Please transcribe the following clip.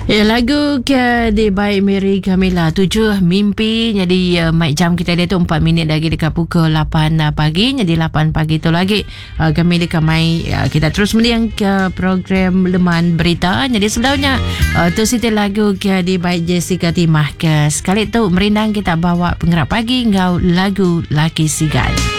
Ya, lagu ke di Baik Mary Kamila 7 mimpi. Jadi mic jam kita dia tu 4 minit lagi dekat pukul 8 pagi. Jadi 8 pagi tu lagi kami dekat mai kita terus meliang ke program Leman Berita. Jadi sebelumnya tu situ lagu ke di Baik Jessica Timah ke sekali tu merindang kita bawa penggerak pagi ngau lagu Laki Sigat.